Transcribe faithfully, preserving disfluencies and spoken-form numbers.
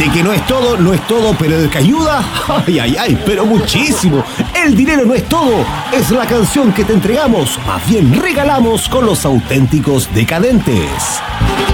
De que no es todo, no es todo, pero de que ayuda, ay, ay, ay, pero muchísimo. El dinero no es todo, es la canción que te entregamos, más bien regalamos con los auténticos decadentes.